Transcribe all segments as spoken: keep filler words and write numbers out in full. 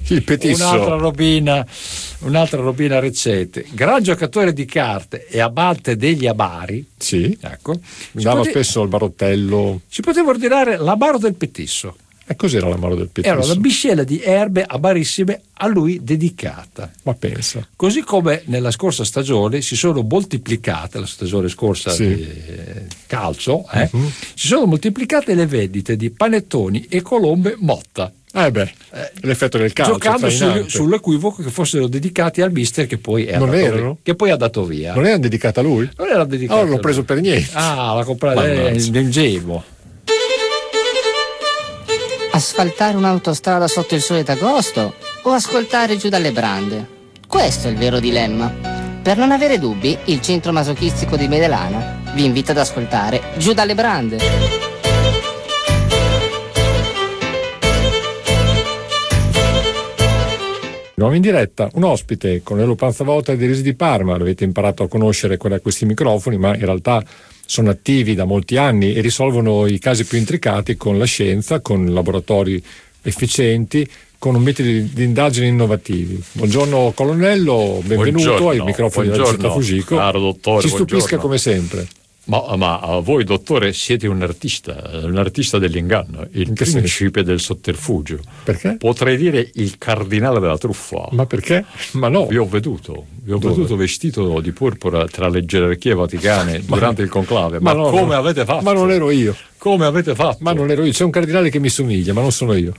Il petisso. Un'altra robina, un'altra robina recente. Gran giocatore di carte e abate degli abari. Sì. Ecco. Andava pote- spesso al barottello. Si poteva ordinare l'amaro del petisso. E cos'era l'amaro del petisso? Era una miscela di erbe amarissime a lui dedicata. Ma pensa. Così come nella scorsa stagione si sono moltiplicate, la stagione scorsa Sì. di eh, calcio, eh, Uh-huh. si sono moltiplicate le vendite di panettoni e colombe Motta. Eh beh, l'effetto del calcio. Giocando sul, trainante. sull'equivoco che fossero dedicati al mister che poi è Non andato erano? via, che poi ha dato via. Non era dedicata a lui? Non era dedicato. Allora l'ho a lui. preso per niente. Ah, la comprata è Mannaggia. ingemo. Asfaltare un'autostrada sotto il sole d'agosto o ascoltare Giù dalle brande? Questo è il vero dilemma. Per non avere dubbi, il centro masochistico di Medelana vi invita ad ascoltare Giù dalle brande. Nuovo in diretta, un ospite con Lello Panzavotta dei Risi di Parma. L'avete imparato a conoscere con questi microfoni, ma in realtà sono attivi da molti anni e risolvono i casi più intricati con la scienza, con laboratori efficienti, con metodi di indagine innovativi. Buongiorno colonnello, benvenuto Buongiorno, ai microfoni della buongiorno, città Fugico. caro dottore, Ci stupisca buongiorno. come sempre. Ma, ma voi, dottore, siete un artista, un artista dell'inganno, il In che principe del sotterfugio. Perché? Potrei dire il cardinale della truffa. Ma perché? Ma no. Vi ho veduto, vi ho Dove? veduto vestito di purpura tra le gerarchie vaticane durante il conclave. Ma, no, come no. avete fatto? Ma non ero io. Come avete fatto? Ma non ero io. C'è un cardinale che mi somiglia, ma non sono io.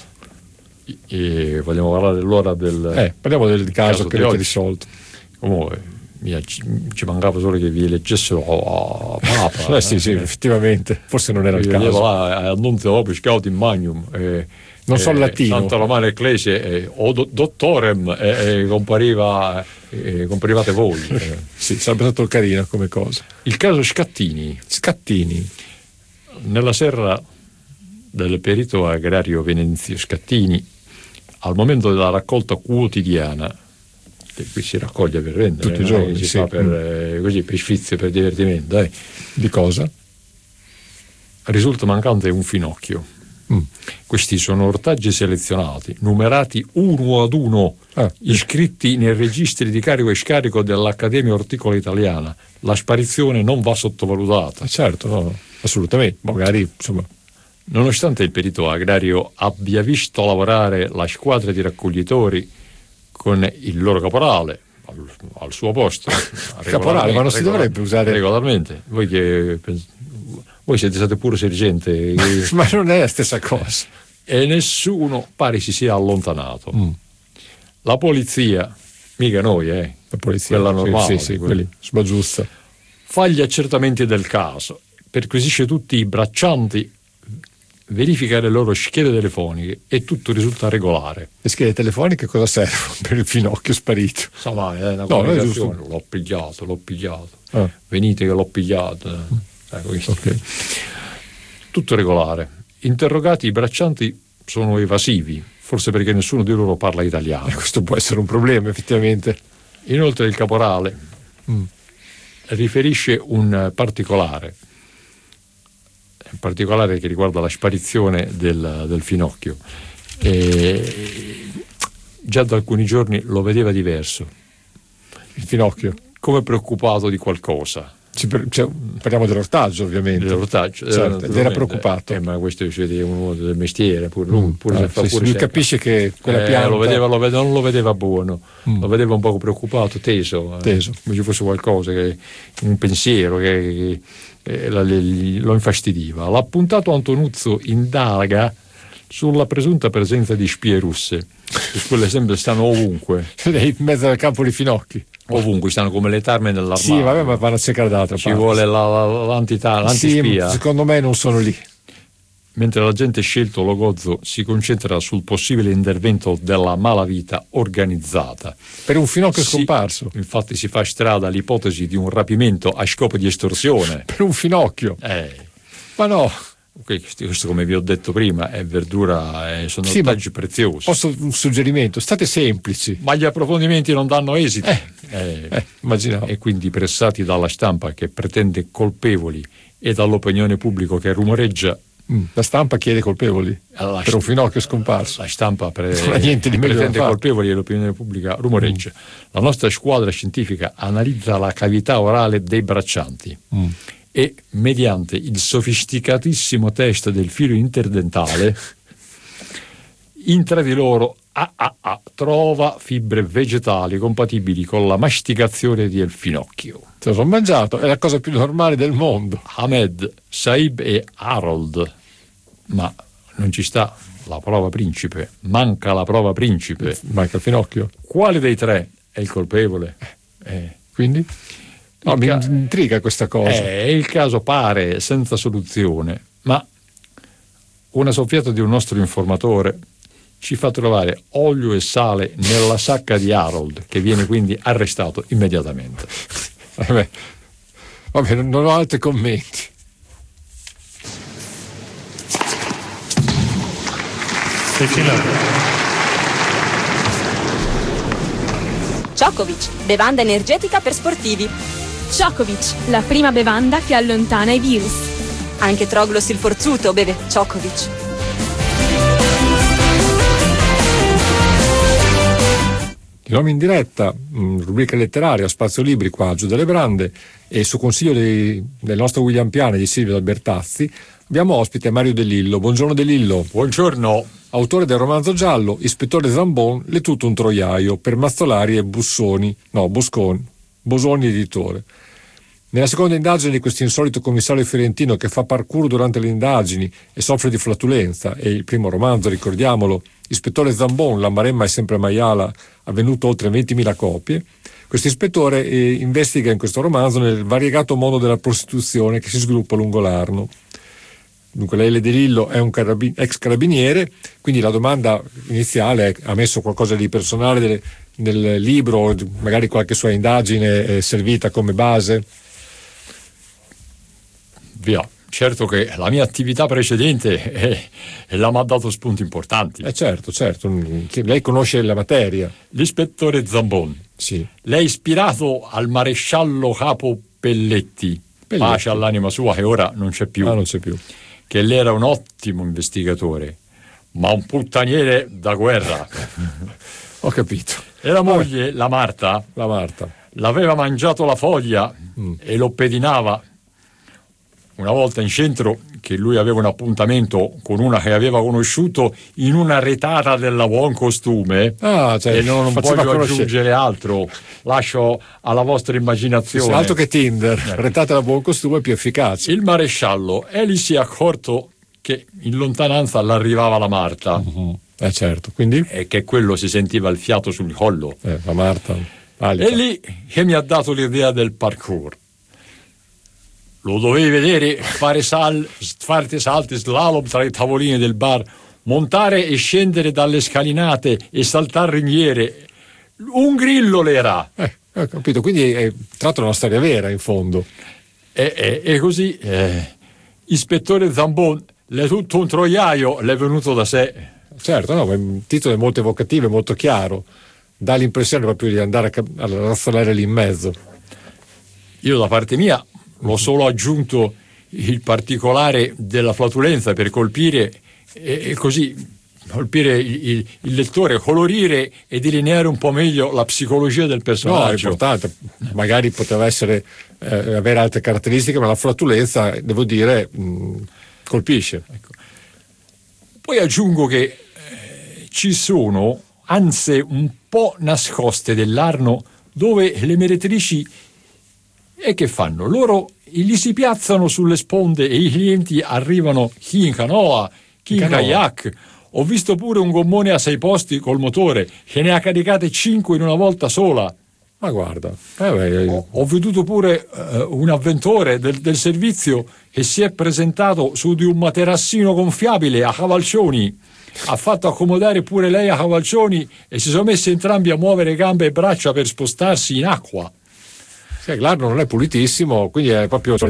E vogliamo parlare allora del Eh, parliamo del caso, caso che di avete oggi. risolto. Comunque, mi- ci, ci mancava solo che vi eleggessero a Papa. Eh, sì, sì, effettivamente. Forse non era il Io caso. ero là, annunzio opus cautim magnum, eh, Non so il eh, latino. Santa Romana Ecclesia, eh, o do- dottorem, eh, eh, compariva, eh, comparivate voi. eh. Sì, sarebbe stato carino come cosa. Il caso Scattini. Scattini. Nella serra del perito agrario Venenzio Scattini, al momento della raccolta quotidiana, che qui si raccoglie per vendere, Tutti i non è giorni, che si sì. fa per, eh, così, per sfizio, per divertimento, eh. Di cosa? Risulta mancante un finocchio. Mm. Questi sono ortaggi selezionati, numerati uno ad uno, Ah. iscritti nei registri di carico e scarico dell'Accademia Orticola Italiana. La sparizione non va sottovalutata. Ah, certo, no, assolutamente. Magari, insomma, Nonostante il perito agrario abbia visto lavorare la squadra di raccoglitori con il loro caporale al, al suo posto, Caporale, ma non si regolar- dovrebbe usare- regolarmente. Voi che pens- voi siete state pure sergente che- ma non è la stessa cosa. e nessuno pare si sia allontanato. Mm. La polizia, mica noi, eh, La polizia, quella sì, normale, sì, sì, quella- quelli, sbaggiusta. fa gli accertamenti del caso, perquisisce tutti i braccianti, verifica le loro schede telefoniche e tutto risulta regolare. Le schede telefoniche cosa servono per il finocchio sparito? Insomma, è una No, non è comunicazione. giusto. L'ho pigliato, l'ho pigliato. Ah. Venite che l'ho pigliato. Ecco, questo. Ok. Tutto regolare. Interrogati, i braccianti sono evasivi, forse perché nessuno di loro parla italiano. Eh, questo può essere un problema, effettivamente. Inoltre il caporale Mm. riferisce un particolare, un particolare che riguarda la sparizione del, del finocchio. E già da alcuni giorni lo vedeva diverso, Il finocchio. come preoccupato di qualcosa. Ci per- cioè, parliamo dell'ortaggio, ovviamente. Dell'ortaggio, Certo, eh, ed era naturalmente. preoccupato. Eh, ma questo è uno del mestiere, pure lui, Mm. pure Ah, se fa sì, sì, pure lui secca. capisce che quella Eh, pianta lo vedeva, lo vede- non lo vedeva buono, Mm. lo vedeva un poco preoccupato, teso, eh, Teso. come ci fosse qualcosa, che, un pensiero che, che, eh, la- le- lo infastidiva. L'appuntato Antonuzzo indaga sulla presunta presenza di spie russe, che quelle sempre stanno ovunque, in mezzo al campo di finocchi. ovunque, stanno come le tarme nell'armadio. Sì, vabbè, ma vanno a cercare d'altra Ci parte. vuole la, la- l'antita- Sì, l'antispia. secondo me non sono lì. Mentre l'agente scelto Logozzo si concentra sul possibile intervento della malavita organizzata. Per un finocchio Si- scomparso. Infatti si fa strada l'ipotesi di un rapimento a scopo di estorsione. Per un finocchio. Eh, Ma no, questo, questo, come vi ho detto prima, è verdura, eh, sono Sì, ma ortaggi preziosi. posso un suggerimento? State semplici. Ma gli approfondimenti non danno esiti. Eh, Eh, immaginavo. E quindi pressati dalla stampa che pretende colpevoli e dall'opinione pubblica che rumoreggia, Mm, la stampa chiede colpevoli La per un finocchio scomparso. La stampa pre- non ha niente di meglio pretende da fare. colpevoli e l'opinione pubblica rumoreggia. Mm. La nostra squadra scientifica analizza la cavità orale dei braccianti mm. e mediante il sofisticatissimo test del filo interdentale in tra di loro ah, ah, ah, trova fibre vegetali compatibili con la masticazione del finocchio. Se lo sono mangiato, è la cosa più normale del mondo. Ahmed, Saib e Harold. Ma non ci sta la prova principe, manca la prova principe. Manca il finocchio. Quale dei tre è il colpevole? Eh, quindi? No, mi ca- intriga questa cosa. Eh, il caso pare senza soluzione, ma una soffiata di un nostro informatore ci fa trovare olio e sale nella sacca di Harold, che viene quindi arrestato immediatamente. Vabbè, Vabbè non ho altri commenti. Djokovic, bevanda energetica per sportivi. Djokovic, la prima bevanda che allontana i virus. Anche Troglos il forzuto beve Djokovic. Il nome in diretta, mh, rubrica letteraria, spazio libri qua giù dalle Brande, e su consiglio dei, del nostro William Piana e di Silvio Albertazzi abbiamo ospite Mario De Lillo. Buongiorno De Lillo. Buongiorno. Autore del romanzo giallo Ispettore Zambon, le tutto un troiaio, per Mazzolari e Bussoni, no, Bosconi, Bosoni editore. Nella seconda indagine di questo insolito commissario fiorentino che fa parkour durante le indagini e soffre di flatulenza, e il primo romanzo, ricordiamolo, Ispettore Zambon, la Maremma è sempre maiala, ha venduto oltre ventimila copie. Questo ispettore eh, investiga in questo romanzo nel variegato mondo della prostituzione che si sviluppa lungo l'Arno. Dunque lei De Lillo è un carabin- ex carabiniere, quindi la domanda iniziale è: ha messo qualcosa di personale del, nel libro, magari qualche sua indagine è servita come base? Via. Certo che la mia attività precedente è, è la mi ha dato spunti importanti. Eh certo, certo, lei conosce la materia. L'ispettore Zambon, sì. Lei è ispirato al maresciallo capo Pelletti, Pelletti, pace all'anima sua che ora non c'è più, ah, non c'è più. Che lei era un ottimo investigatore, ma un puttaniere da guerra. Ho capito. E la moglie, la Marta, la Marta, l'aveva mangiato la foglia mm. e lo pedinava. Una volta in centro, che lui aveva un appuntamento con una che aveva conosciuto in una retata della Buon Costume, ah, cioè, e non voglio conoscere. aggiungere altro, lascio alla vostra immaginazione. Sì, altro che Tinder, eh. retata della Buon Costume è più efficace. Il maresciallo Eli si è accorto che in lontananza l'arrivava la Marta, uh-huh. eh certo, quindi? E che quello si sentiva il fiato sul collo. Eh, la Marta. Alita. E lì che mi ha dato l'idea del parkour. Lo dovevi vedere fare sal, fare salti slalom tra i tavolini del bar, montare e scendere dalle scalinate e saltare ringhiere. Un grillo l'era. Eh, ho capito, quindi è tratto una storia vera in fondo. E, e, e così, eh, Ispettore Zambon, l'è tutto un troiaio, l'è venuto da sé. Certo, no, ma il titolo è molto evocativo, è molto chiaro. Dà l'impressione proprio di andare a, a razzolare lì in mezzo. Io da parte mia l'ho solo aggiunto il particolare della flatulenza per colpire e, e così colpire il, il, il lettore, colorire e delineare un po' meglio la psicologia del personaggio. No, è importante. Magari poteva essere eh, avere altre caratteristiche, ma la flatulenza, devo dire, mh, colpisce. Ecco. Poi aggiungo che eh, ci sono anse un po' nascoste dell'Arno dove le meretrici e che fanno? Loro li si piazzano sulle sponde e i clienti arrivano chi in canoa, chi in, in kayak. Ho visto pure un gommone a sei posti col motore che ne ha caricate cinque in una volta sola. Ma guarda, eh beh, ho, ho veduto pure uh, un avventore del, del servizio che si è presentato su di un materassino gonfiabile a cavalcioni. Ha fatto accomodare pure lei a cavalcioni e si sono messi entrambi a muovere gambe e braccia per spostarsi in acqua. Sì, l'Arno non è pulitissimo, quindi è proprio